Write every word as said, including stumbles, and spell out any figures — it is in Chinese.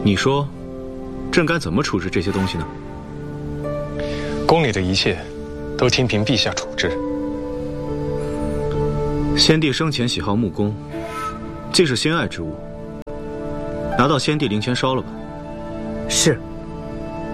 你说，朕该怎么处置这些东西呢？ 宫里的一切，都听凭陛下处置。 先帝生前喜好木工，既是心爱之物，拿到先帝灵前烧了吧。 是。